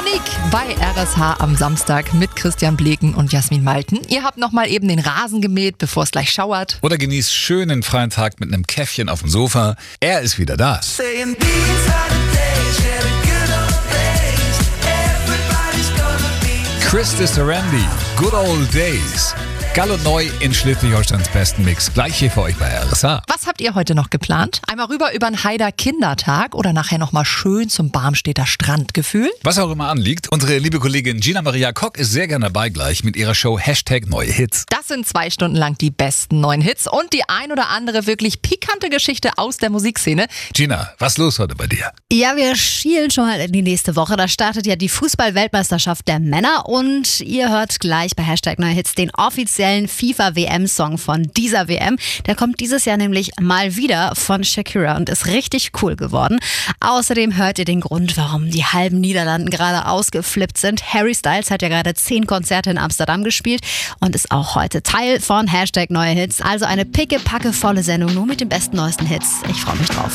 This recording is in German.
Musik bei RSH am Samstag mit Christian Bleken und Jasmin Malten. Ihr habt nochmal eben den Rasen gemäht, bevor es gleich schauert. Oder genießt schönen freien Tag mit einem Käffchen auf dem Sofa. Er ist wieder da. Chris Randy, Good Old Days. Gall und neu in Schleswig-Holsteins besten Mix. Gleich hier für euch bei RSH. Was habt ihr heute noch geplant? Einmal rüber über den Haider Kindertag oder nachher nochmal schön zum Barmstedter Strandgefühl? Was auch immer anliegt, unsere liebe Kollegin Gina Maria Kock ist sehr gerne dabei gleich mit ihrer Show #Neue Hits. Das sind 2 Stunden lang die besten neuen Hits und die ein oder andere wirklich pikante Geschichte aus der Musikszene. Gina, was ist los heute bei dir? Ja, wir schielen schon mal in die nächste Woche. Da startet ja die Fußball-Weltmeisterschaft der Männer und ihr hört gleich bei #Neue Hits den offiziellen FIFA-WM-Song von dieser WM. Der kommt dieses Jahr nämlich mal wieder von Shakira und ist richtig cool geworden. Außerdem hört ihr den Grund, warum die halben Niederlanden gerade ausgeflippt sind. Harry Styles hat ja gerade 10 Konzerte in Amsterdam gespielt und ist auch heute Teil von #Neue Hits. Also eine pickepackevolle Sendung nur mit den besten neuesten Hits. Ich freue mich drauf.